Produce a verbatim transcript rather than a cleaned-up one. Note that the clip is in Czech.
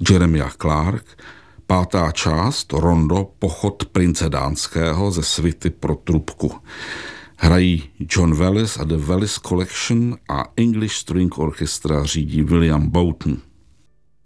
Jeremiah Clark, pátá část Rondo Pochod prince dánského ze svity pro trubku. Hrají John Wallis a The Wallis Collection a English String Orchestra řídí William Boughton.